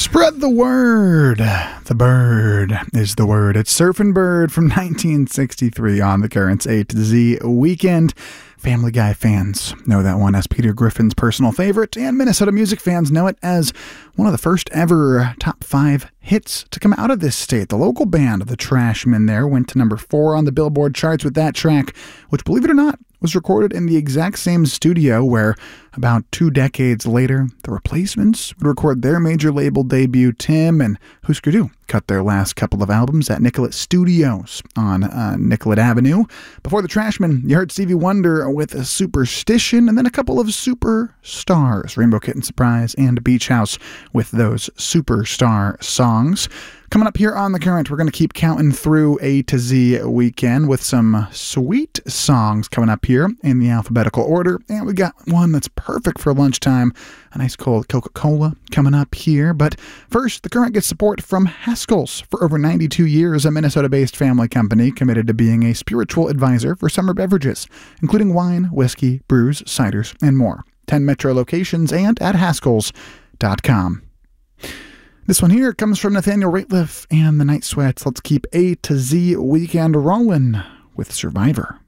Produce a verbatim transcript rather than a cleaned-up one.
Spread the word. The bird is the word. It's Surfin' Bird from nineteen sixty-three on the Currents A to Z Weekend. Family Guy fans know that one as Peter Griffin's personal favorite, and Minnesota music fans know it as one of the first ever top five hits to come out of this state. The local band, the Trashmen, there went to number four on the Billboard charts with that track, which, believe it or not, was recorded in the exact same studio where, about two decades later, the Replacements would record their major label debut. Tim and Husker Du cut their last couple of albums at Nicollet Studios on uh, Nicollet Avenue. Before the Trashmen, you heard Stevie Wonder with a Superstition, and then a couple of superstars, Rainbow Kitten Surprise and Beach House, with those superstar songs. Coming up here on The Current, we're going to keep counting through A to Z Weekend with some sweet songs coming up here in the alphabetical order. And we got one that's perfect for lunchtime, a nice cold Coca-Cola coming up here. But first, The Current gets support from Haskell's. For over ninety-two years, a Minnesota-based family company committed to being a spiritual advisor for summer beverages, including wine, whiskey, brews, ciders, and more. ten Metro locations and at Haskells dot com. This one here comes from Nathaniel Rateliff and the Night Sweats. Let's keep A to Z Weekend rolling with Survivor.